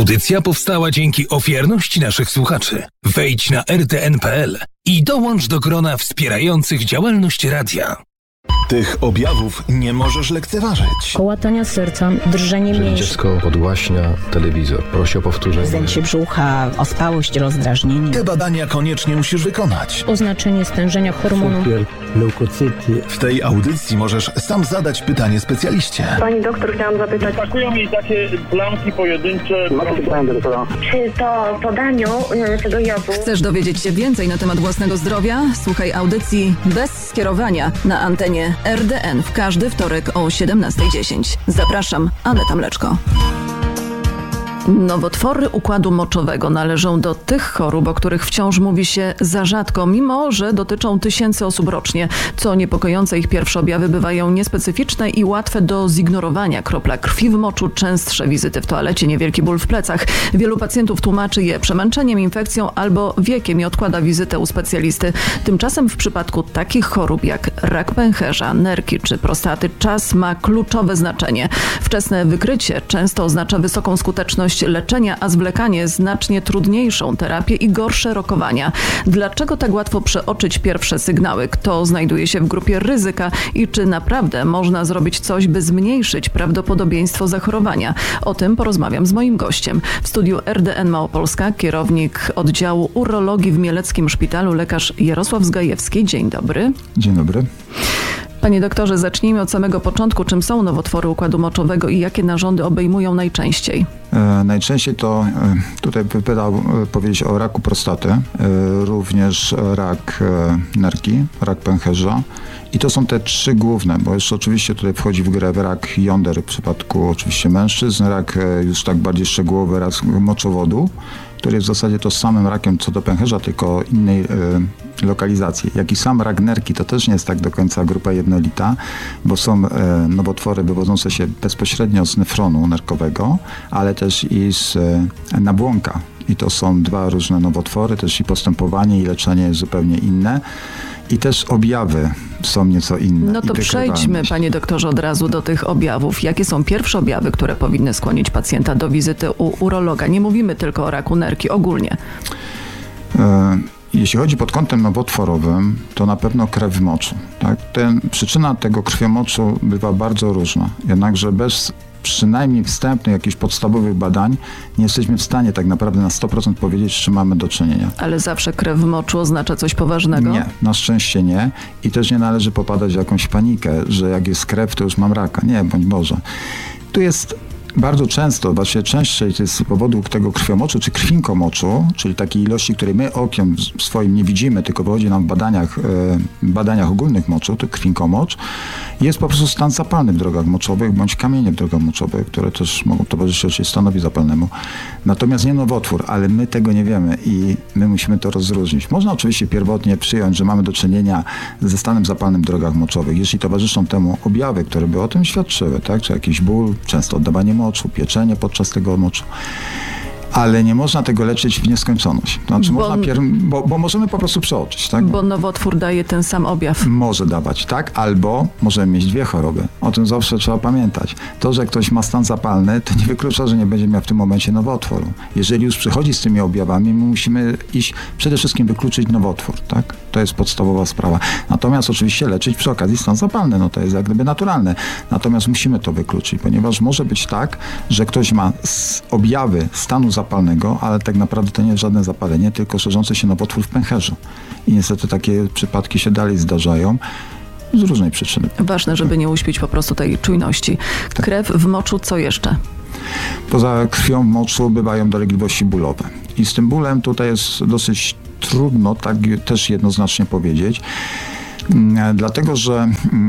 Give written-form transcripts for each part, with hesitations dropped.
Audycja powstała dzięki ofiarności naszych słuchaczy. Wejdź na rtn.pl i dołącz do grona wspierających działalność radia. Tych objawów nie możesz lekceważyć. Kołatania serca, drżenie mięśni. Dziecko podgłaśnia telewizor, prosi o powtórzenie. Zdęcie brzucha, ospałość, rozdrażnienie. Te badania koniecznie musisz wykonać. Oznaczenie stężenia hormonu. Cukier, leukocyty. W tej audycji możesz sam zadać pytanie specjaliście. Pani doktor, chciałam zapytać. Atakują mi takie plamki pojedyncze. Czy po podaniu tego jodu... Chcesz dowiedzieć się więcej na temat własnego zdrowia? Słuchaj audycji Bez skierowania na antenie RDN w każdy wtorek o 17:10. Zapraszam, Aneta Mleczko. Nowotwory układu moczowego należą do tych chorób, o których wciąż mówi się za rzadko, mimo że dotyczą tysięcy osób rocznie. Co niepokojące, ich pierwsze objawy bywają niespecyficzne i łatwe do zignorowania. Kropla krwi w moczu, częstsze wizyty w toalecie, niewielki ból w plecach. Wielu pacjentów tłumaczy je przemęczeniem, infekcją albo wiekiem i odkłada wizytę u specjalisty. Tymczasem w przypadku takich chorób jak rak pęcherza, nerki czy prostaty czas ma kluczowe znaczenie. Wczesne wykrycie często oznacza wysoką skuteczność leczenia, a zwlekanie znacznie trudniejszą terapię i gorsze rokowania. Dlaczego tak łatwo przeoczyć pierwsze sygnały? Kto znajduje się w grupie ryzyka i czy naprawdę można zrobić coś, by zmniejszyć prawdopodobieństwo zachorowania? O tym porozmawiam z moim gościem. W studiu RDN Małopolska kierownik oddziału urologii w Mieleckim Szpitalu, lekarz Jarosław Zgajewski. Dzień dobry. Dzień dobry. Panie doktorze, zacznijmy od samego początku. Czym są nowotwory układu moczowego i jakie narządy obejmują najczęściej? Najczęściej to tutaj wypadało powiedzieć o raku prostaty, również rak nerki, rak pęcherza. I to są te trzy główne, bo jeszcze oczywiście tutaj wchodzi w grę rak jąder w przypadku oczywiście mężczyzn, rak już tak bardziej szczegółowy, rak moczowodu, który jest w zasadzie to samym rakiem co do pęcherza, tylko innej lokalizacji. Jak i sam rak nerki, to też nie jest tak do końca grupa jednolita, bo są nowotwory wywodzące się bezpośrednio z nefronu nerkowego, ale też i z nabłonka. I to są dwa różne nowotwory, też i postępowanie i leczenie jest zupełnie inne. I też objawy są nieco inne. No to przejdźmy, panie doktorze, od razu do tych objawów. Jakie są pierwsze objawy, które powinny skłonić pacjenta do wizyty u urologa? Nie mówimy tylko o raku nerki, ogólnie. Jeśli chodzi pod kątem nowotworowym, to na pewno krew w moczu. Tak? Przyczyna tego krwiomoczu bywa bardzo różna. Jednakże bez przynajmniej wstępnych, jakichś podstawowych badań nie jesteśmy w stanie tak naprawdę na 100% powiedzieć, z czym mamy do czynienia. Ale zawsze krew w moczu oznacza coś poważnego? Nie, na szczęście nie. I też nie należy popadać w jakąś panikę, że jak jest krew, to już mam raka. Nie, bądź Boże. Tu jest bardzo często, właściwie częściej to jest z powodu tego krwiomoczu czy krwinkomoczu, czyli takiej ilości, której my okiem swoim nie widzimy, tylko wychodzi nam w badaniach ogólnych moczu, to krwinkomocz, jest po prostu stan zapalny w drogach moczowych bądź kamienie w drogach moczowych, które też mogą towarzyszyć oczywiście stanowi zapalnemu. Natomiast nie nowotwór, ale my tego nie wiemy i my musimy to rozróżnić. Można oczywiście pierwotnie przyjąć, że mamy do czynienia ze stanem zapalnym w drogach moczowych, jeśli towarzyszą temu objawy, które by o tym świadczyły, tak? Czy jakiś ból, często oddawanie moczu, pieczenie podczas tego moczu. Ale nie można tego leczyć w nieskończoność. To znaczy bo możemy po prostu przeoczyć. Tak? Bo nowotwór daje ten sam objaw. Może dawać, tak? Albo możemy mieć dwie choroby. O tym zawsze trzeba pamiętać. To, że ktoś ma stan zapalny, to nie wyklucza, że nie będzie miał w tym momencie nowotworu. Jeżeli już przychodzi z tymi objawami, my musimy iść przede wszystkim wykluczyć nowotwór. Tak? To jest podstawowa sprawa. Natomiast oczywiście leczyć przy okazji stan zapalny. No to jest jak gdyby naturalne. Natomiast musimy to wykluczyć, ponieważ może być tak, że ktoś ma objawy stanu zapalnego, ale tak naprawdę to nie jest żadne zapalenie, tylko szerzący się nowotwór w pęcherzu. I niestety takie przypadki się dalej zdarzają z różnej przyczyny. Ważne, żeby nie uśpić po prostu tej czujności. Tak. Krew w moczu, co jeszcze? Poza krwią w moczu bywają dolegliwości bólowe. I z tym bólem tutaj jest dosyć trudno tak też jednoznacznie powiedzieć. Dlatego, że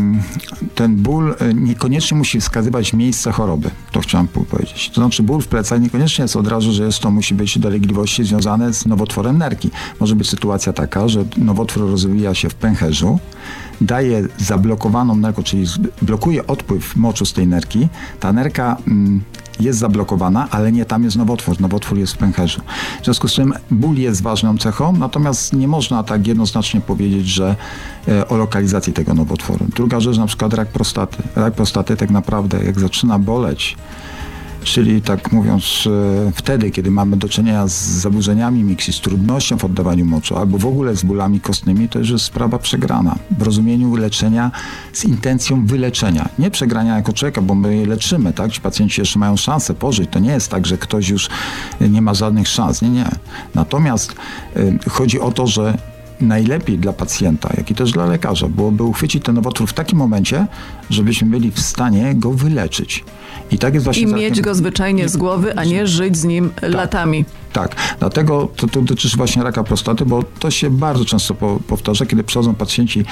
ten ból niekoniecznie musi wskazywać miejsce choroby. To chciałem powiedzieć. To znaczy ból w plecach niekoniecznie jest od razu, że to musi być dolegliwości związane z nowotworem nerki. Może być sytuacja taka, że nowotwór rozwija się w pęcherzu, daje zablokowaną nerkę, czyli blokuje odpływ moczu z tej nerki. Ta nerka jest zablokowana, ale nie tam jest nowotwór. Nowotwór jest w pęcherzu. W związku z tym ból jest ważną cechą, natomiast nie można tak jednoznacznie powiedzieć, że o lokalizacji tego nowotworu. Druga rzecz, na przykład rak prostaty. Rak prostaty tak naprawdę, jak zaczyna boleć czyli tak mówiąc, wtedy, kiedy mamy do czynienia z zaburzeniami miksii, z trudnością w oddawaniu moczu, albo w ogóle z bólami kostnymi, to już jest sprawa przegrana. W rozumieniu leczenia z intencją wyleczenia. Nie przegrania jako człowieka, bo my je leczymy, tak? Ci pacjenci jeszcze mają szansę pożyć. To nie jest tak, że ktoś już nie ma żadnych szans. Nie. Natomiast chodzi o to, że najlepiej dla pacjenta, jak i też dla lekarza byłoby uchwycić ten nowotwór w takim momencie, żebyśmy byli w stanie go wyleczyć. I tak jest właśnie. I mieć go zwyczajnie z głowy, a nie żyć z nim latami. Tak, dlatego to dotyczy właśnie raka prostaty, bo to się bardzo często powtarza, kiedy przychodzą pacjenci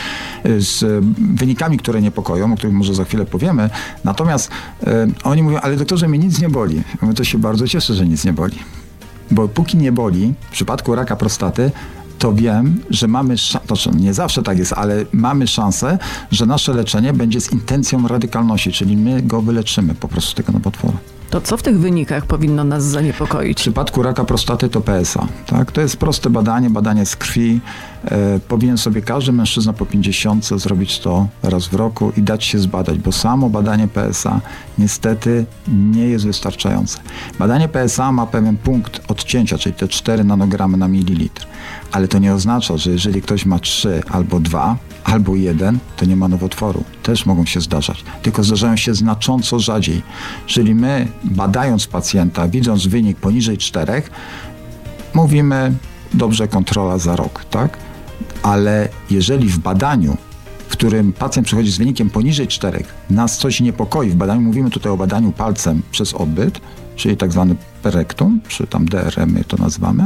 z wynikami, które niepokoją, o których może za chwilę powiemy. Natomiast oni mówią, ale doktorze, mnie nic nie boli. My to się bardzo cieszę, że nic nie boli. Bo póki nie boli, w przypadku raka prostaty, to wiem, że mamy szansę, nie zawsze tak jest, ale mamy szansę, że nasze leczenie będzie z intencją radykalności, czyli my go wyleczymy po prostu z tego nowotworu. To co w tych wynikach powinno nas zaniepokoić? W przypadku raka prostaty to PSA. Tak? To jest proste badanie z krwi. Powinien sobie każdy mężczyzna po 50 zrobić to raz w roku i dać się zbadać, bo samo badanie PSA niestety nie jest wystarczające. Badanie PSA ma pewien punkt odcięcia, czyli te 4 nanogramy na mililitr. Ale to nie oznacza, że jeżeli ktoś ma 3 albo 2 albo 1, to nie ma nowotworu. Też mogą się zdarzać. Tylko zdarzają się znacząco rzadziej. Czyli my, badając pacjenta, widząc wynik poniżej 4, mówimy, dobrze, kontrola za rok, tak? Ale jeżeli w badaniu, w którym pacjent przychodzi z wynikiem poniżej 4, nas coś niepokoi, w badaniu mówimy tutaj o badaniu palcem przez odbyt, czyli tak zwany perektum, czy tam DRM my to nazywamy,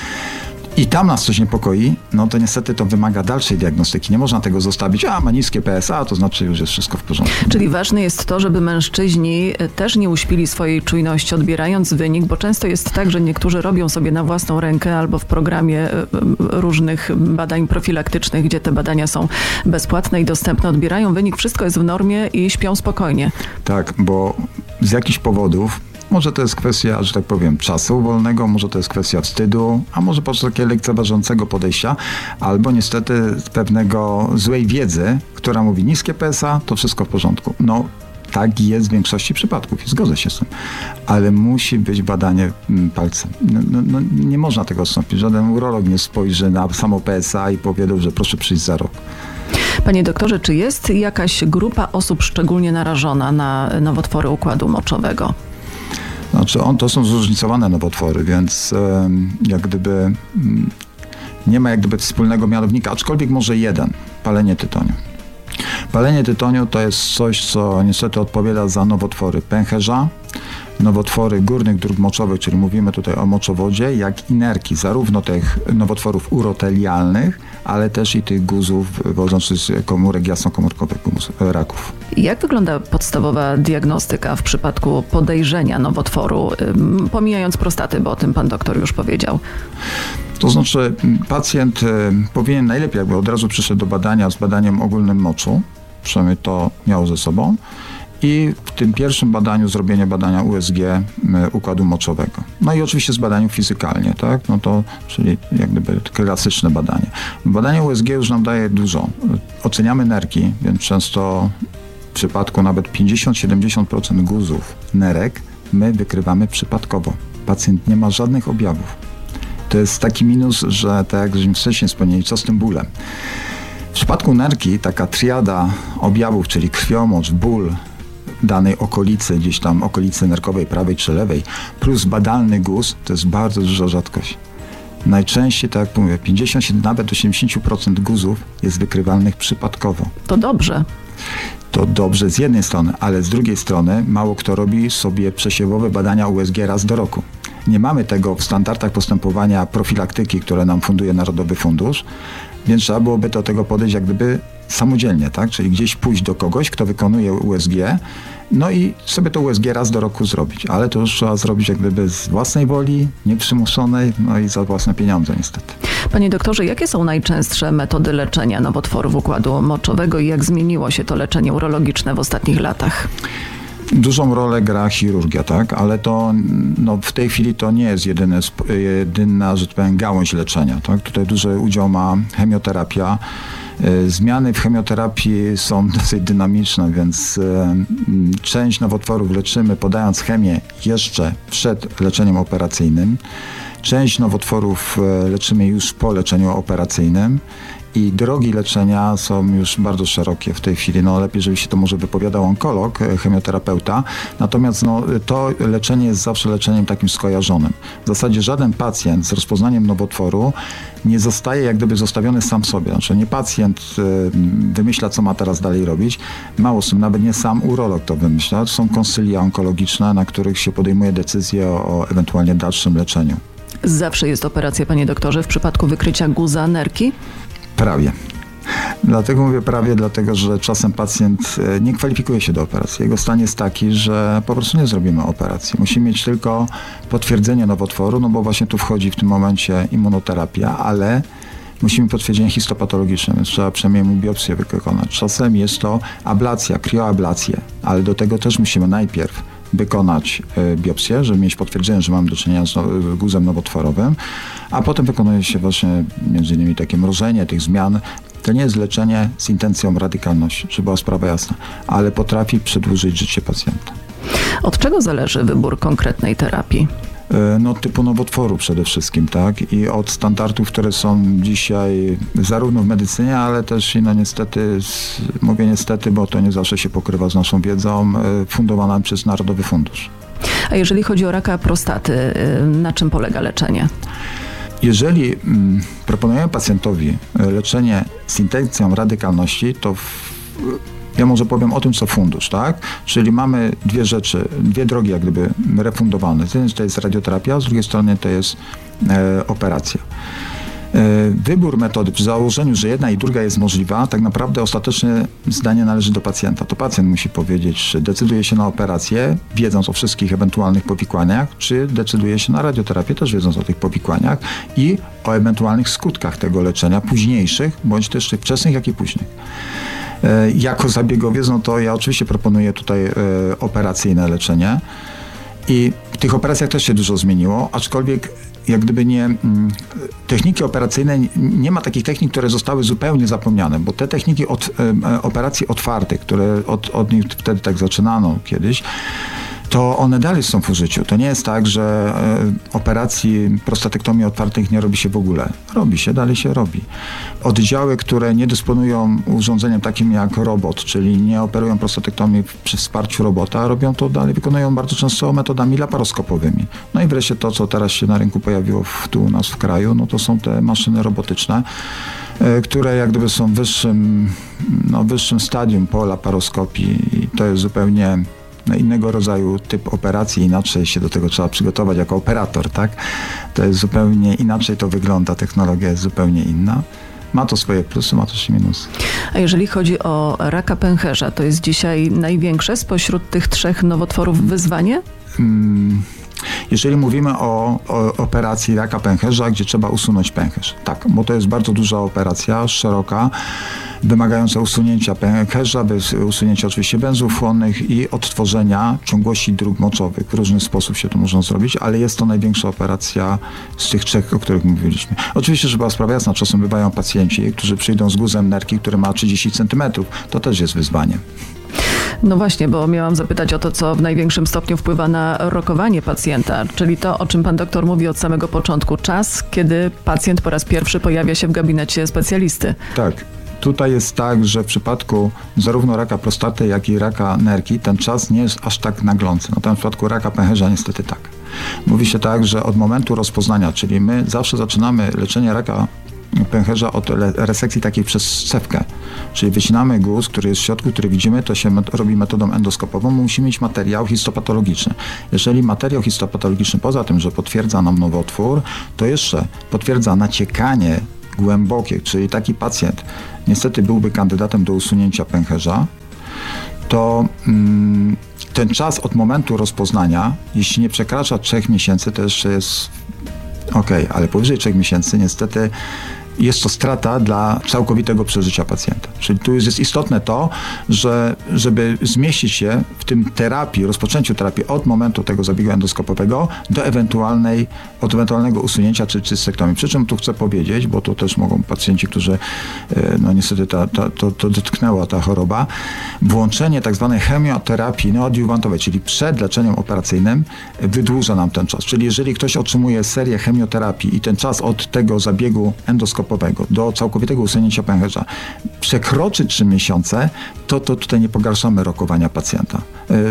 i tam nas coś niepokoi, no to niestety to wymaga dalszej diagnostyki. Nie można tego zostawić, ma niskie PSA, to znaczy już jest wszystko w porządku. Czyli ważne jest to, żeby mężczyźni też nie uśpili swojej czujności, odbierając wynik, bo często jest tak, że niektórzy robią sobie na własną rękę albo w programie różnych badań profilaktycznych, gdzie te badania są bezpłatne i dostępne, odbierają wynik, wszystko jest w normie i śpią spokojnie. Tak, bo z jakichś powodów, może to jest kwestia, że tak powiem, czasu wolnego, może to jest kwestia wstydu, a może po prostu takiego lekceważącego podejścia, albo niestety pewnego złej wiedzy, która mówi niskie PSA, to wszystko w porządku. No, tak jest w większości przypadków i zgodzę się z tym, ale musi być badanie palcem. No, nie można tego odstąpić. Żaden urolog nie spojrzy na samo PSA i powie, że proszę przyjść za rok. Panie doktorze, czy jest jakaś grupa osób szczególnie narażona na nowotwory układu moczowego? Znaczy to są zróżnicowane nowotwory, więc jak gdyby nie ma jak gdyby wspólnego mianownika, aczkolwiek może jeden, palenie tytoniu. Palenie tytoniu to jest coś, co niestety odpowiada za nowotwory pęcherza, nowotwory górnych dróg moczowych, czyli mówimy tutaj o moczowodzie, jak i nerki, zarówno tych nowotworów urotelialnych, ale też i tych guzów wodzących z komórek jasnokomórkowych raków. Jak wygląda podstawowa diagnostyka w przypadku podejrzenia nowotworu, pomijając prostaty, bo o tym pan doktor już powiedział? To znaczy pacjent powinien najlepiej, jakby od razu przyszedł do badania z badaniem ogólnym moczu, przynajmniej to miał ze sobą, i w tym pierwszym badaniu zrobienie badania USG układu moczowego. No i oczywiście z badaniem fizykalnie, tak? No to, czyli jak gdyby klasyczne badanie. Badanie USG już nam daje dużo. Oceniamy nerki, więc często w przypadku nawet 50-70% guzów nerek my wykrywamy przypadkowo. Pacjent nie ma żadnych objawów. To jest taki minus, że tak jak żeśmy wcześniej wspomnieli, co z tym bólem? W przypadku nerki taka triada objawów, czyli krwiomocz, ból danej okolicy, gdzieś tam okolicy nerkowej, prawej czy lewej, plus badalny guz, to jest bardzo duża rzadkość. Najczęściej, tak jak mówię, 50, nawet 80% guzów jest wykrywalnych przypadkowo. To dobrze. To dobrze z jednej strony, ale z drugiej strony mało kto robi sobie przesiewowe badania USG raz do roku. Nie mamy tego w standardach postępowania profilaktyki, które nam funduje Narodowy Fundusz, więc trzeba byłoby do tego podejść jak gdyby samodzielnie, tak? Czyli gdzieś pójść do kogoś, kto wykonuje USG, no i sobie to USG raz do roku zrobić, ale to już trzeba zrobić jak gdyby z własnej woli, nieprzymuszonej, no i za własne pieniądze niestety. Panie doktorze, jakie są najczęstsze metody leczenia nowotworów układu moczowego i jak zmieniło się to leczenie urologiczne w ostatnich latach? Dużą rolę gra chirurgia, tak? Ale to w tej chwili to nie jest jedyna, że tak powiem, gałąź leczenia, tak? Tutaj duży udział ma chemioterapia. Zmiany w chemioterapii są dosyć dynamiczne, więc część nowotworów leczymy podając chemię jeszcze przed leczeniem operacyjnym. Część nowotworów leczymy już po leczeniu operacyjnym. I drogi leczenia są już bardzo szerokie w tej chwili. Lepiej, żeby się to może wypowiadał onkolog, chemioterapeuta. Natomiast to leczenie jest zawsze leczeniem takim skojarzonym. W zasadzie żaden pacjent z rozpoznaniem nowotworu nie zostaje jak gdyby zostawiony sam sobie. Znaczy nie pacjent wymyśla, co ma teraz dalej robić. Mało z tym, nawet nie sam urolog to wymyśla. To są konsylia onkologiczne, na których się podejmuje decyzję o ewentualnie dalszym leczeniu. Zawsze jest operacja, panie doktorze, w przypadku wykrycia guza nerki? Prawie. Dlatego mówię prawie, dlatego że czasem pacjent nie kwalifikuje się do operacji. Jego stan jest taki, że po prostu nie zrobimy operacji. Musimy mieć tylko potwierdzenie nowotworu, bo właśnie tu wchodzi w tym momencie immunoterapia, ale musimy potwierdzenie histopatologiczne, więc trzeba przynajmniej mu biopsję wykonać. Czasem jest to ablacja, krioablację, ale do tego też musimy najpierw wykonać biopsję, żeby mieć potwierdzenie, że mamy do czynienia z guzem nowotworowym, a potem wykonuje się właśnie między innymi takie mrożenie tych zmian. To nie jest leczenie z intencją radykalności, żeby była sprawa jasna, ale potrafi przedłużyć życie pacjenta. Od czego zależy wybór konkretnej terapii? Typu nowotworu przede wszystkim, tak? I od standardów, które są dzisiaj zarówno w medycynie, ale też i niestety, mówię niestety, bo to nie zawsze się pokrywa z naszą wiedzą, fundowaną przez Narodowy Fundusz. A jeżeli chodzi o raka prostaty, na czym polega leczenie? Jeżeli proponujemy pacjentowi leczenie z intencją radykalności, to ja może powiem o tym, co fundusz, tak? Czyli mamy dwie drogi jak gdyby refundowane. Z jednej strony to jest radioterapia, z drugiej strony to jest operacja. Wybór metody przy założeniu, że jedna i druga jest możliwa, tak naprawdę ostateczne zdanie należy do pacjenta. To pacjent musi powiedzieć, czy decyduje się na operację, wiedząc o wszystkich ewentualnych powikłaniach, czy decyduje się na radioterapię, też wiedząc o tych powikłaniach i o ewentualnych skutkach tego leczenia, późniejszych, bądź też wczesnych, jak i późnych. Jako zabiegowiec, to ja oczywiście proponuję tutaj operacyjne leczenie i w tych operacjach też się dużo zmieniło, aczkolwiek jak gdyby techniki operacyjne, nie ma takich technik, które zostały zupełnie zapomniane, bo te techniki operacji otwartych, które od nich wtedy tak zaczynano kiedyś, to one dalej są w użyciu. To nie jest tak, że operacji prostatektomii otwartych nie robi się w ogóle. Robi się, dalej się robi. Oddziały, które nie dysponują urządzeniem takim jak robot, czyli nie operują prostatektomii przy wsparciu robota, robią to dalej, wykonują bardzo często metodami laparoskopowymi. I wreszcie to, co teraz się na rynku pojawiło tu u nas w kraju, to są te maszyny robotyczne, które jak gdyby są w wyższym stadium po laparoskopii i to jest zupełnie innego rodzaju typ operacji, inaczej się do tego trzeba przygotować jako operator, tak? To jest zupełnie inaczej to wygląda, technologia jest zupełnie inna. Ma to swoje plusy, ma też i minusy. A jeżeli chodzi o raka pęcherza, to jest dzisiaj największe spośród tych 3 nowotworów wyzwanie? Jeżeli mówimy o operacji raka pęcherza, gdzie trzeba usunąć pęcherz. Tak, bo to jest bardzo duża operacja, szeroka, wymagająca usunięcia pęcherza, usunięcia oczywiście węzłów chłonnych i odtworzenia ciągłości dróg moczowych. W różny sposób się to można zrobić, ale jest to największa operacja z tych 3, o których mówiliśmy. Oczywiście, żeby była sprawa jasna, czasem bywają pacjenci, którzy przyjdą z guzem nerki, który ma 30 cm. To też jest wyzwanie. No właśnie, bo miałam zapytać o to, co w największym stopniu wpływa na rokowanie pacjenta, czyli to, o czym pan doktor mówi od samego początku. Czas, kiedy pacjent po raz pierwszy pojawia się w gabinecie specjalisty. Tak. Tutaj jest tak, że w przypadku zarówno raka prostaty, jak i raka nerki ten czas nie jest aż tak naglący. W przypadku raka pęcherza niestety tak. Mówi się tak, że od momentu rozpoznania, czyli my zawsze zaczynamy leczenie raka pęcherza od resekcji takiej przez scewkę, czyli wycinamy guz, który jest w środku, który widzimy, to się robi metodą endoskopową, musimy mieć materiał histopatologiczny. Jeżeli materiał histopatologiczny poza tym, że potwierdza nam nowotwór, to jeszcze potwierdza naciekanie głębokie, czyli taki pacjent niestety byłby kandydatem do usunięcia pęcherza, to ten czas od momentu rozpoznania, jeśli nie przekracza 3 miesięcy, to jeszcze jest ok, ale powyżej 3 miesięcy niestety jest to strata dla całkowitego przeżycia pacjenta. Czyli tu jest istotne to, że żeby zmieścić się w tym rozpoczęciu terapii od momentu tego zabiegu endoskopowego do ewentualnego usunięcia czy cystektomii. Przy czym tu chcę powiedzieć, bo to też mogą pacjenci, którzy niestety to dotknęła ta choroba, włączenie tak zwanej chemioterapii neoadiuwantowej, czyli przed leczeniem operacyjnym, wydłuża nam ten czas. Czyli jeżeli ktoś otrzymuje serię chemioterapii i ten czas od tego zabiegu endoskopowego do całkowitego usunięcia pęcherza przekroczy 3 miesiące, to tutaj nie pogarszamy rokowania pacjenta.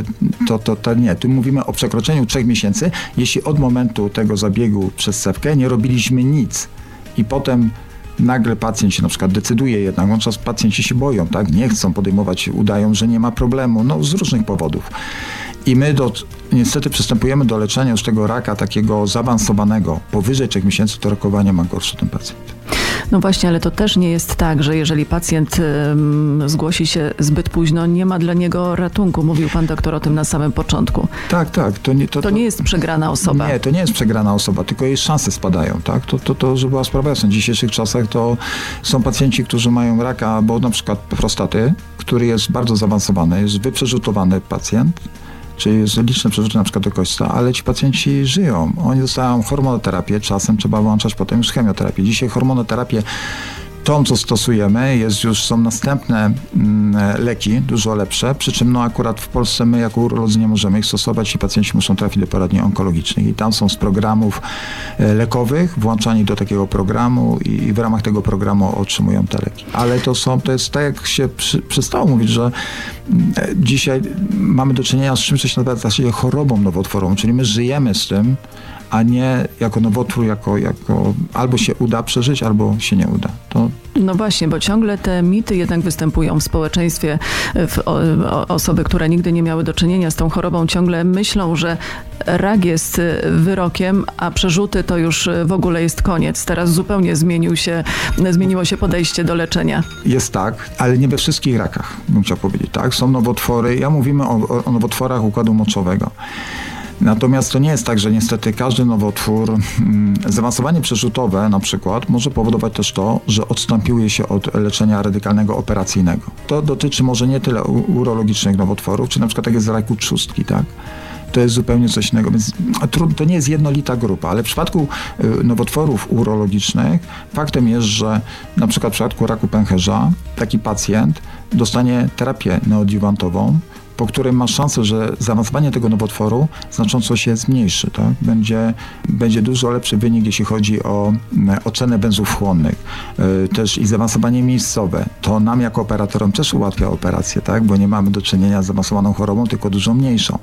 To nie. Tu mówimy o przekroczeniu 3 miesięcy, jeśli od momentu tego zabiegu przez cewkę nie robiliśmy nic i potem nagle pacjent się na przykład decyduje jednak, wówczas pacjenci się boją, tak? Nie chcą podejmować, udają, że nie ma problemu, z różnych powodów. I my niestety przystępujemy do leczenia już tego raka takiego zaawansowanego. Powyżej 3 miesięcy to rokowanie ma gorsze ten pacjent. No właśnie, ale to też nie jest tak, że jeżeli pacjent zgłosi się zbyt późno, nie ma dla niego ratunku. Mówił pan doktor o tym na samym początku. Tak. To nie jest przegrana osoba. Nie, to nie jest przegrana osoba, tylko jej szanse spadają. Tak? To żeby była sprawa jasna. W dzisiejszych czasach to są pacjenci, którzy mają raka, albo na przykład prostaty, który jest bardzo zaawansowany, jest wyprzerzutowany pacjent, czyli jest liczne przerzuty na przykład do kośćca, ale ci pacjenci żyją. Oni dostają hormonoterapię, czasem trzeba wyłączać potem już chemioterapię. Dzisiaj hormonoterapię, tą co stosujemy, są następne leki, dużo lepsze, przy czym akurat w Polsce my jako urolodzy nie możemy ich stosować i pacjenci muszą trafić do poradni onkologicznych i tam są z programów lekowych włączani do takiego programu i w ramach tego programu otrzymują te leki. Ale to jest tak, jak się przestało mówić, że dzisiaj mamy do czynienia z czymś, co się nazywa w zasadzie chorobą nowotworową, czyli my żyjemy z tym, a nie jako nowotwór, jako albo się uda przeżyć, albo się nie uda. No właśnie, bo ciągle te mity jednak występują w społeczeństwie. Osoby, które nigdy nie miały do czynienia z tą chorobą, ciągle myślą, że rak jest wyrokiem, a przerzuty to już w ogóle jest koniec. Teraz zupełnie zmieniło się podejście do leczenia. Jest tak, ale nie we wszystkich rakach, bym chciał powiedzieć. Tak? Są nowotwory, mówimy o nowotworach układu moczowego. Natomiast to nie jest tak, że niestety każdy nowotwór, zaawansowanie przerzutowe na przykład może powodować też to, że odstępuje się od leczenia radykalnego operacyjnego. To dotyczy może nie tyle urologicznych nowotworów, czy na przykład tak jest z raku trzustki, tak? To jest zupełnie coś innego, więc to nie jest jednolita grupa, ale w przypadku nowotworów urologicznych faktem jest, że na przykład w przypadku raku pęcherza taki pacjent dostanie terapię neoadiuwantową, po której ma szansę, że zaawansowanie tego nowotworu znacząco się zmniejszy. Tak? Będzie dużo lepszy wynik, jeśli chodzi o ocenę węzłów chłonnych. Też i zaawansowanie miejscowe. To nam jako operatorom też ułatwia operację, tak? Bo nie mamy do czynienia z zaawansowaną chorobą, tylko dużo mniejszą.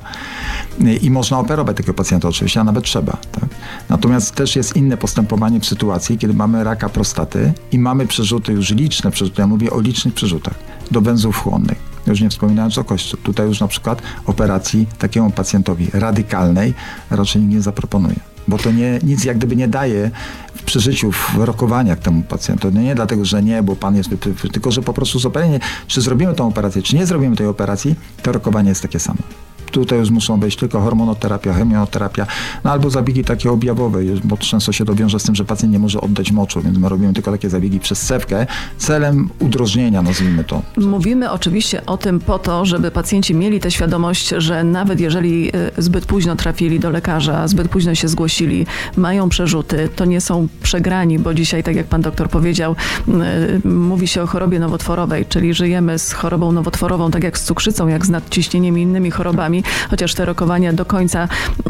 I można operować takiego pacjenta oczywiście, a nawet trzeba. Tak? Natomiast też jest inne postępowanie w sytuacji, kiedy mamy raka prostaty i mamy przerzuty, już liczne przerzuty, ja mówię o licznych przerzutach do węzłów chłonnych. Już nie wspominając o kośćcu. Tutaj już na przykład operacji takiemu pacjentowi radykalnej raczej nikt nie zaproponuje. Bo to nic jak gdyby nie daje w przeżyciu, w rokowaniach temu pacjentowi. Nie dlatego, że nie, bo pan jest tylko że po prostu z operacją, czy zrobimy tą operację, czy nie zrobimy tej operacji, to rokowanie jest takie samo. Tutaj już muszą wejść tylko hormonoterapia, chemioterapia, albo zabiegi takie objawowe, bo często się to wiąże z tym, że pacjent nie może oddać moczu, więc my robimy tylko takie zabiegi przez cewkę celem udrożnienia, nazwijmy to. Mówimy oczywiście o tym po to, żeby pacjenci mieli tę świadomość, że nawet jeżeli zbyt późno trafili do lekarza, zbyt późno się zgłosili, mają przerzuty, to nie są przegrani, bo dzisiaj, tak jak pan doktor powiedział, mówi się o chorobie nowotworowej, czyli żyjemy z chorobą nowotworową, tak jak z cukrzycą, jak z nadciśnieniem i innymi chorobami, chociaż te rokowania do końca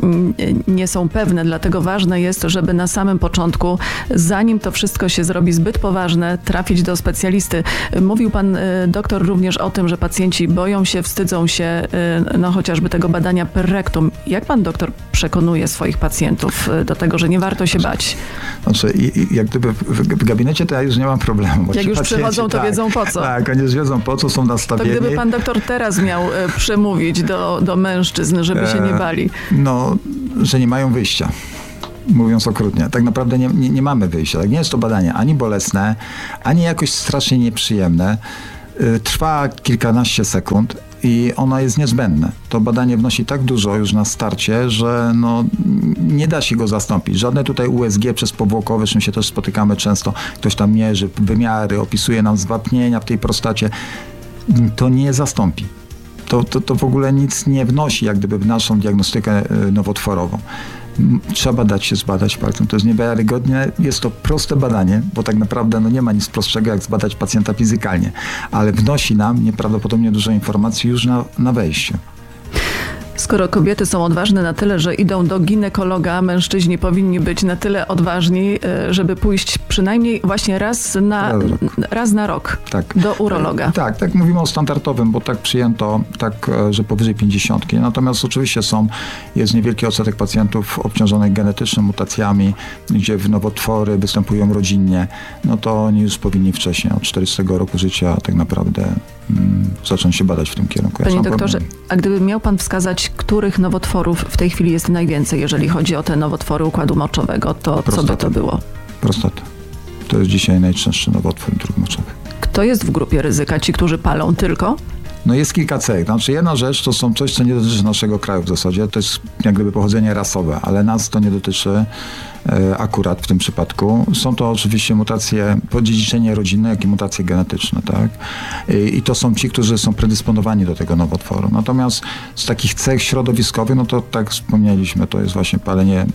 nie są pewne, dlatego ważne jest, żeby na samym początku, zanim to wszystko się zrobi zbyt poważne, trafić do specjalisty. Mówił pan doktor również o tym, że pacjenci boją się, wstydzą się, chociażby tego badania per rectum. Jak pan doktor przekonuje swoich pacjentów do tego, że nie warto się bać? Jak gdyby w gabinecie to ja już nie mam problemu. Jak już przychodzą, to wiedzą po co. Tak, oni już wiedzą po co, są nastawieni. To gdyby pan doktor teraz miał przemówić do mężczyzn, żeby się nie bali. Że nie mają wyjścia. Mówiąc okrutnie. Tak naprawdę nie mamy wyjścia. Tak? Nie jest to badanie ani bolesne, ani jakoś strasznie nieprzyjemne. Trwa kilkanaście sekund i ono jest niezbędne. To badanie wnosi tak dużo już na starcie, że no, nie da się go zastąpić. Żadne tutaj USG przezpowłokowe, z czym się też spotykamy często, ktoś tam mierzy wymiary, opisuje nam zwapnienia w tej prostacie, to nie zastąpi. To w ogóle nic nie wnosi jak gdyby w naszą diagnostykę nowotworową. Trzeba dać się zbadać palcem. To jest niewiarygodne. Jest to proste badanie, bo tak naprawdę nie ma nic prostszego, jak zbadać pacjenta fizykalnie. Ale wnosi nam nieprawdopodobnie dużo informacji już na wejściu. Skoro kobiety są odważne na tyle, że idą do ginekologa, mężczyźni powinni być na tyle odważni, żeby pójść przynajmniej właśnie raz na rok tak. Do urologa. Tak mówimy o standardowym, bo tak przyjęto, że powyżej 50. Natomiast oczywiście jest niewielki odsetek pacjentów obciążonych genetycznie mutacjami, gdzie nowotwory występują rodzinnie, no to oni już powinni wcześniej, od 40 roku życia tak naprawdę zacząć się badać w tym kierunku. Panie doktorze, a gdyby miał pan wskazać, których nowotworów w tej chwili jest najwięcej, jeżeli chodzi o te nowotwory układu moczowego, to prostata. Co by to było? Prostata. To jest dzisiaj najczęstszy nowotwór dróg moczowych. Kto jest w grupie ryzyka? Ci, którzy palą tylko? No jest kilka cech. Znaczy jedna rzecz to są coś, co nie dotyczy naszego kraju w zasadzie. To jest jak gdyby pochodzenie rasowe, ale nas to nie dotyczy akurat w tym przypadku. Są to oczywiście mutacje, podziedziczenie rodzinne, jak i mutacje genetyczne, tak? I to są ci, którzy są predysponowani do tego nowotworu. Natomiast z takich cech środowiskowych, no to tak wspomnieliśmy, to jest właśnie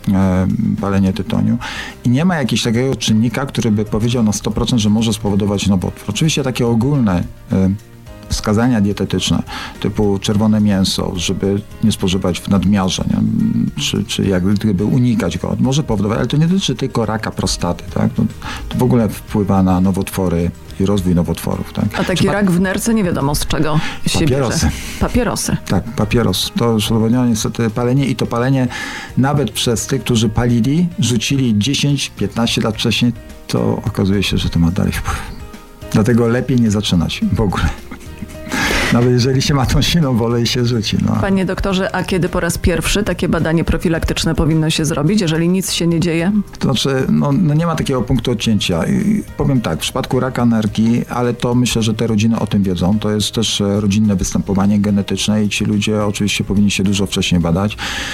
palenie tytoniu. I nie ma jakiegoś takiego czynnika, który by powiedział na 100%, że może spowodować nowotwór. Oczywiście takie ogólne wskazania dietetyczne, typu czerwone mięso, żeby nie spożywać w nadmiarze, nie? Czy jak gdyby unikać go, może powodować, ale to nie dotyczy tylko raka prostaty, tak? To w ogóle wpływa na nowotwory i rozwój nowotworów. Tak? A taki rak w nerce nie wiadomo z czego się bierze. Papierosy. Tak, papieros. To już udowodniono niestety palenie i to palenie nawet przez tych, którzy palili, rzucili 10-15 lat wcześniej, to okazuje się, że to ma dalej wpływ. Dlatego lepiej nie zaczynać w ogóle. Nawet jeżeli się ma tą silną wolę i się rzuci. No. Panie doktorze, a kiedy po raz pierwszy takie badanie profilaktyczne powinno się zrobić, jeżeli nic się nie dzieje? To znaczy, no nie ma takiego punktu odcięcia. I powiem tak, w przypadku raka nerki, ale to myślę, że te rodziny o tym wiedzą, to jest też rodzinne występowanie genetyczne i ci ludzie oczywiście powinni się dużo wcześniej badać.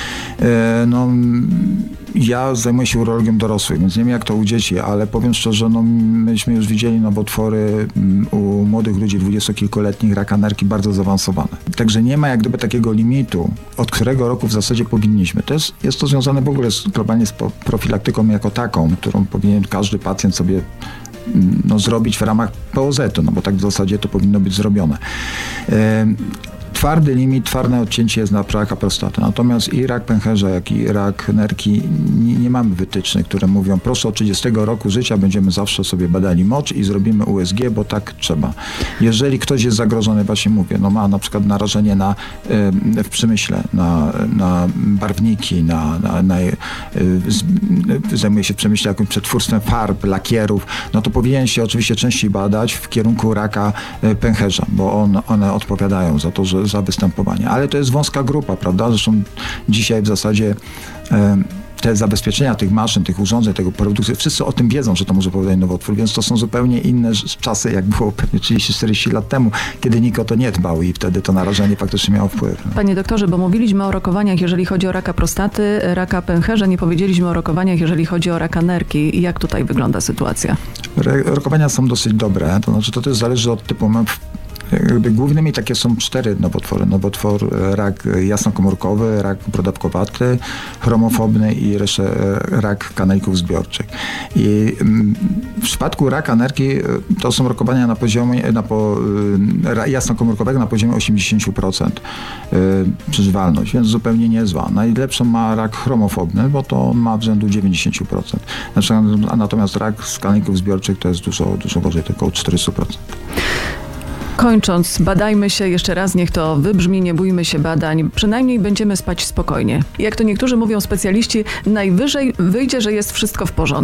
Ja zajmuję się urologią dorosłych, więc nie wiem jak to u dzieci, ale powiem szczerze, myśmy już widzieli nowotwory u młodych ludzi, 20-kilkuletnich, raka nerki bardzo zaawansowane. Także nie ma jak gdyby takiego limitu, od którego roku w zasadzie powinniśmy. Jest to związane w ogóle globalnie z profilaktyką jako taką, którą powinien każdy pacjent sobie zrobić w ramach POZ-u, bo tak w zasadzie to powinno być zrobione. Twardy limit, twarde odcięcie jest na raka prostaty. Natomiast i rak pęcherza, jak i rak nerki nie mamy wytycznych, które mówią, proszę od 30 roku życia będziemy zawsze sobie badali mocz i zrobimy USG, bo tak trzeba. Jeżeli ktoś jest zagrożony, właśnie mówię, ma na przykład narażenie w przemyśle, na barwniki, zajmuje się w przemyśle jakimś przetwórstwem farb, lakierów, no to powinien się oczywiście częściej badać w kierunku raka pęcherza, bo one odpowiadają za występowanie. Ale to jest wąska grupa, prawda? Zresztą dzisiaj w zasadzie te zabezpieczenia tych maszyn, tych urządzeń, tego produkcji, wszyscy o tym wiedzą, że to może powodować nowotwór, więc to są zupełnie inne czasy, jak było pewnie 30-40 lat temu, kiedy nikt o to nie dbał i wtedy to narażenie faktycznie miało wpływ. Panie doktorze, bo mówiliśmy o rokowaniach, jeżeli chodzi o raka prostaty, raka pęcherza, nie powiedzieliśmy o rokowaniach, jeżeli chodzi o raka nerki. Jak tutaj wygląda sytuacja? Rokowania są dosyć dobre, to znaczy to też zależy od typu. Głównymi takie są 4 nowotwory. Nowotwór rak jasnokomórkowy, rak brodawkowaty, chromofobny i rak kanalików zbiorczych. I w przypadku raka nerki to są rokowania na poziomie jasnokomórkowego na poziomie 80% przeżywalność, więc zupełnie niezła. Najlepszą ma rak chromofobny, bo to ma w rzędu 90%. Natomiast rak z kanalików zbiorczych to jest dużo gorzej, tylko 400%. Kończąc, badajmy się jeszcze raz, niech to wybrzmi, nie bójmy się badań, przynajmniej będziemy spać spokojnie. Jak to niektórzy mówią specjaliści, najwyżej wyjdzie, że jest wszystko w porządku.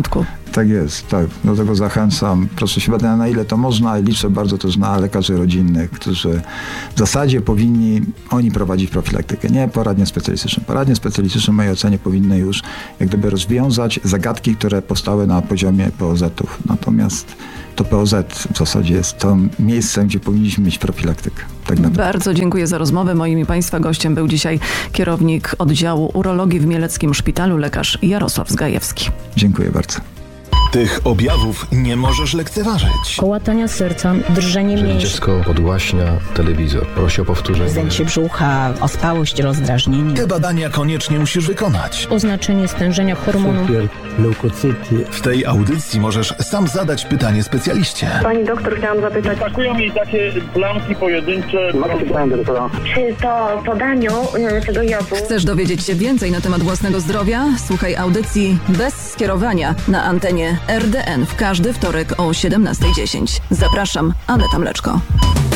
Tak jest, tak. Do tego zachęcam. Proszę się badać, na ile to można, i liczę bardzo też na lekarzy rodzinnych, którzy w zasadzie powinni oni prowadzić profilaktykę, nie poradnie specjalistyczne. Poradnie specjalistyczne w mojej ocenie powinny już jak gdyby rozwiązać zagadki, które powstały na poziomie POZ-ów. Natomiast to POZ w zasadzie jest tym miejscem, gdzie powinniśmy mieć profilaktykę. Tak naprawdę. Bardzo dziękuję za rozmowę. Moim i Państwa gościem był dzisiaj kierownik oddziału urologii w Mieleckim Szpitalu, lekarz Jarosław Zgajewski. Dziękuję bardzo. Tych objawów nie możesz lekceważyć. Kołatania serca, drżenie Jeżeli mięśni. dziecko podłaśnia telewizor, prosi o powtórzenie. Zdęcie brzucha, ospałość, rozdrażnienie. Te badania koniecznie musisz wykonać. Oznaczenie stężenia hormonu. leukocyty. W tej audycji możesz sam zadać pytanie specjaliście. Pani doktor, chciałam zapytać, Atakują jej takie plamki pojedyncze. czy to po daniu tego jodu... Chcesz dowiedzieć się więcej na temat własnego zdrowia? Słuchaj audycji bez skierowania na antenie RDN w każdy wtorek o 17:10. Zapraszam, Aneta Mleczko.